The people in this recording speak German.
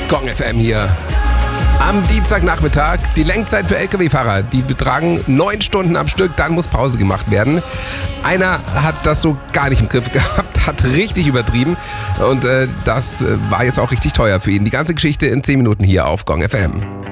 Gong FM hier. Am Dienstagnachmittag die Lenkzeit für LKW-Fahrer. Die betragen 9 Stunden am Stück, dann muss Pause gemacht werden. Einer hat das so gar nicht im Griff gehabt, hat richtig übertrieben und das war jetzt auch richtig teuer für ihn. Die ganze Geschichte in 10 Minuten hier auf Gong FM.